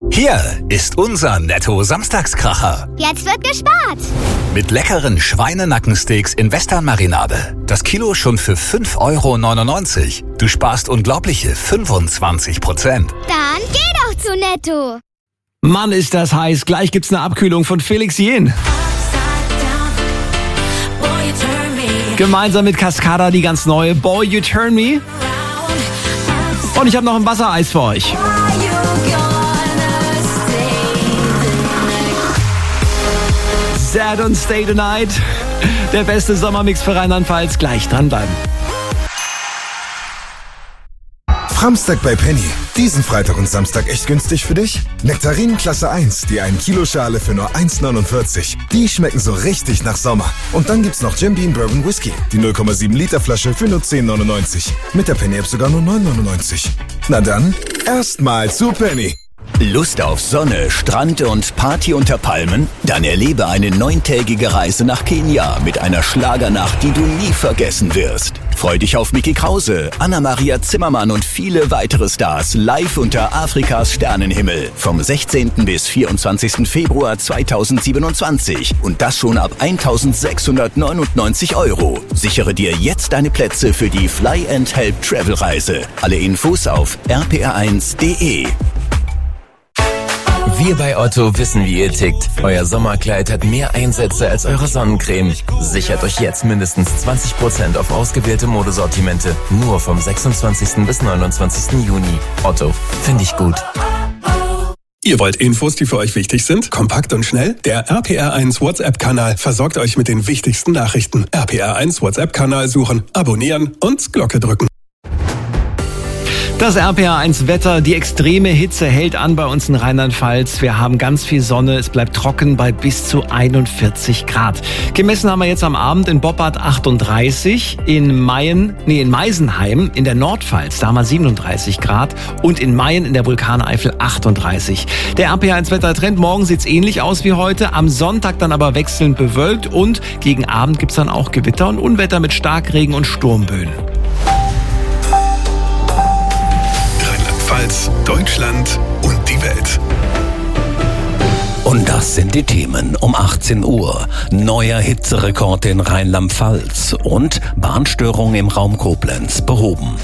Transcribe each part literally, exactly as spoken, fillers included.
Hier ist unser Netto-Samstagskracher. Jetzt wird gespart. Mit leckeren Schweinenackensteaks in Western-Marinade. Das Kilo schon für fünf Euro neunundneunzig. Du sparst unglaubliche fünfundzwanzig Prozent. Dann geh doch zu Netto. Mann, ist das heiß. Gleich gibt's eine Abkühlung von Felix Jähn. Gemeinsam mit Cascada die ganz neue Boy You Turn Me. Und ich habe noch ein Wassereis für euch. Sad und Stay the Night. Der beste Sommermix für Rheinland-Pfalz. Gleich dranbleiben. Framstag bei Penny. Diesen Freitag und Samstag echt günstig für dich? Nektarinen Klasse eins, die ein Kilo Schale für nur eins neunundvierzig. Die schmecken so richtig nach Sommer. Und dann gibt's noch Jim Beam Bourbon Whisky. Die null Komma sieben Liter Flasche für nur zehn neunundneunzig. Mit der Penny App sogar nur neun neunundneunzig. Na dann, erstmal zu Penny. Lust auf Sonne, Strand und Party unter Palmen? Dann erlebe eine neuntägige Reise nach Kenia mit einer Schlagernacht, die du nie vergessen wirst. Freu dich auf Micky Krause, Anna-Maria Zimmermann und viele weitere Stars live unter Afrikas Sternenhimmel vom sechzehnten bis vierundzwanzigsten Februar zweitausendsiebenundzwanzig und das schon ab eintausendsechshundertneunundneunzig Euro. Sichere dir jetzt deine Plätze für die Fly and Help Travel Reise. Alle Infos auf r p r eins punkt d e. Wir bei Otto wissen, wie ihr tickt. Euer Sommerkleid hat mehr Einsätze als eure Sonnencreme. Sichert euch jetzt mindestens zwanzig Prozent auf ausgewählte Modesortimente. Nur vom sechsundzwanzigsten bis neunundzwanzigsten Juni. Otto, finde ich gut. Ihr wollt Infos, die für euch wichtig sind? Kompakt und schnell? Der R P R eins WhatsApp-Kanal versorgt euch mit den wichtigsten Nachrichten. R P R eins WhatsApp-Kanal suchen, abonnieren und Glocke drücken. Das R P R eins Wetter, die extreme Hitze hält an bei uns in Rheinland-Pfalz. Wir haben ganz viel Sonne, es bleibt trocken bei bis zu einundvierzig Grad. Gemessen haben wir jetzt am Abend in Boppard achtunddreißig, in Mayen, nee, in Meisenheim in der Nordpfalz, da haben wir siebenunddreißig Grad und in Mayen in der Vulkaneifel achtunddreißig. Der R P R eins Wettertrend, morgen sieht's ähnlich aus wie heute, am Sonntag dann aber wechselnd bewölkt und gegen Abend gibt's dann auch Gewitter und Unwetter mit Starkregen und Sturmböen. Deutschland und die Welt. Und das sind die Themen um achtzehn Uhr. Neuer Hitzerekord in Rheinland-Pfalz und Bahnstörung im Raum Koblenz behoben.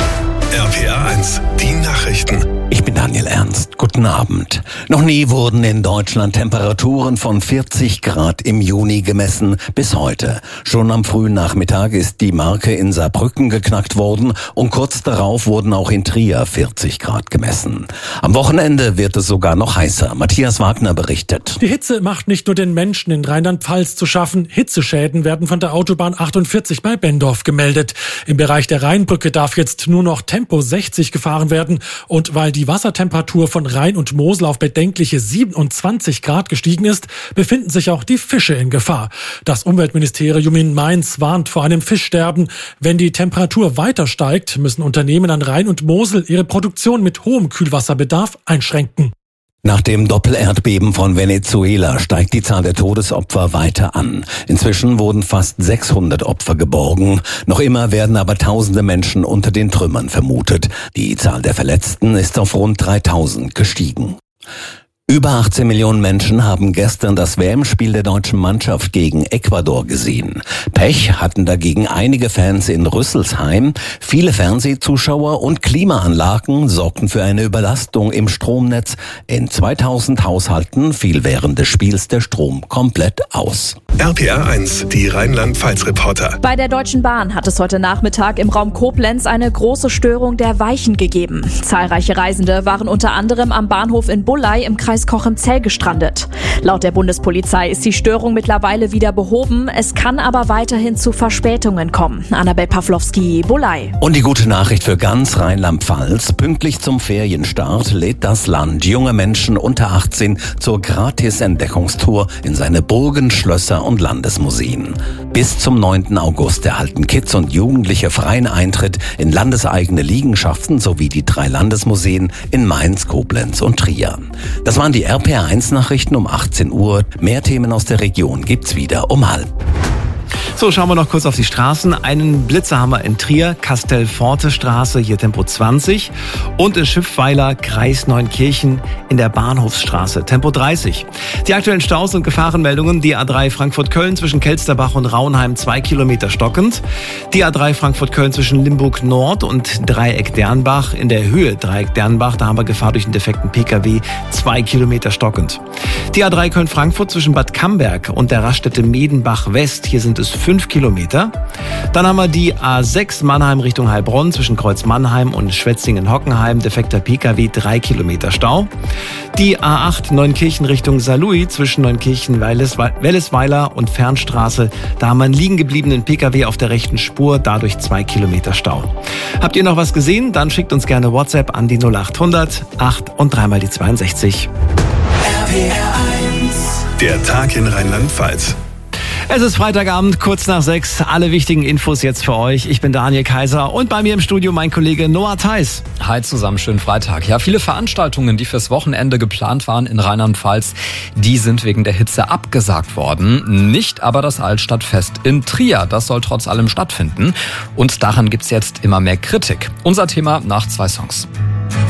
R P R eins, die Nachrichten. Ich bin Daniel Ernst. Guten Abend. Noch nie wurden in Deutschland Temperaturen von vierzig Grad im Juni gemessen, bis heute. Schon am frühen Nachmittag ist die Marke in Saarbrücken geknackt worden und kurz darauf wurden auch in Trier vierzig Grad gemessen. Am Wochenende wird es sogar noch heißer. Matthias Wagner berichtet. Die Hitze macht nicht nur den Menschen in Rheinland-Pfalz zu schaffen. Hitzeschäden werden von der Autobahn achtundvierzig bei Bendorf gemeldet. Im Bereich der Rheinbrücke darf jetzt nur noch Tempo sechzig gefahren werden. Und weil die Wassertemperatur von Rhein und Mosel auf bedenkliche siebenundzwanzig Grad gestiegen ist, befinden sich auch die Fische in Gefahr. Das Umweltministerium in Mainz warnt vor einem Fischsterben. Wenn die Temperatur weiter steigt, müssen Unternehmen an Rhein und Mosel ihre Produktion mit hohem Kühlwasserbedarf einschränken. Nach dem Doppelerdbeben von Venezuela steigt die Zahl der Todesopfer weiter an. Inzwischen wurden fast sechshundert Opfer geborgen. Noch immer werden aber tausende Menschen unter den Trümmern vermutet. Die Zahl der Verletzten ist auf rund dreitausend gestiegen. Über achtzehn Millionen Menschen haben gestern das W M-Spiel der deutschen Mannschaft gegen Ecuador gesehen. Pech hatten dagegen einige Fans in Rüsselsheim. Viele Fernsehzuschauer und Klimaanlagen sorgten für eine Überlastung im Stromnetz. In zweitausend Haushalten fiel während des Spiels der Strom komplett aus. R P R eins, die Rheinland-Pfalz-Reporter. Bei der Deutschen Bahn hat es heute Nachmittag im Raum Koblenz eine große Störung der Weichen gegeben. Zahlreiche Reisende waren unter anderem am Bahnhof in Bullei im Kreis Cochem-Zell gestrandet. Laut der Bundespolizei ist die Störung mittlerweile wieder behoben. Es kann aber weiterhin zu Verspätungen kommen. Annabel Pawlowski, Bullei. Und die gute Nachricht für ganz Rheinland-Pfalz. Pünktlich zum Ferienstart lädt das Land junge Menschen unter achtzehn zur Gratis-Entdeckungstour in seine Burgen, Schlösser und Landesmuseen. Bis zum neunten August erhalten Kids und Jugendliche freien Eintritt in landeseigene Liegenschaften sowie die drei Landesmuseen in Mainz, Koblenz und Trier. Das waren die R P R eins Nachrichten um achtzehn Uhr. Mehr Themen aus der Region gibt's wieder um halb. So, schauen wir noch kurz auf die Straßen. Einen Blitzer haben wir in Trier, Castelforte Straße, hier Tempo zwanzig. Und in Schiffweiler, Kreis Neunkirchen in der Bahnhofsstraße, Tempo dreißig. Die aktuellen Staus und Gefahrenmeldungen: die A drei Frankfurt-Köln zwischen Kelsterbach und Raunheim zwei Kilometer stockend. Die A drei Frankfurt-Köln zwischen Limburg Nord und Dreieck Dernbach in der Höhe Dreieck Dernbach. Da haben wir Gefahr durch einen defekten Pkw, zwei Kilometer stockend. Die A drei Köln-Frankfurt zwischen Bad Camberg und der Raststätte Medenbach West. Hier sind es fünf Kilometer. Dann haben wir die A sechs Mannheim Richtung Heilbronn zwischen Kreuz Mannheim und Schwetzingen-Hockenheim. Defekter Pkw, drei Kilometer Stau. Die A acht Neunkirchen Richtung Saarlouis zwischen Neunkirchen-Wellesweiler und Fernstraße. Da haben wir einen liegen gebliebenen Pkw auf der rechten Spur, dadurch zwei Kilometer Stau. Habt ihr noch was gesehen? Dann schickt uns gerne WhatsApp an die null acht hundert acht und dreimal die zweiundsechzig. R P R eins. Der Tag in Rheinland-Pfalz. Es ist Freitagabend, kurz nach sechs. Alle wichtigen Infos jetzt für euch. Ich bin Daniel Kaiser und bei mir im Studio mein Kollege Noah Theis. Hi zusammen, schönen Freitag. Ja, viele Veranstaltungen, die fürs Wochenende geplant waren in Rheinland-Pfalz, die sind wegen der Hitze abgesagt worden. Nicht aber das Altstadtfest in Trier. Das soll trotz allem stattfinden. Und daran gibt's jetzt immer mehr Kritik. Unser Thema nach zwei Songs.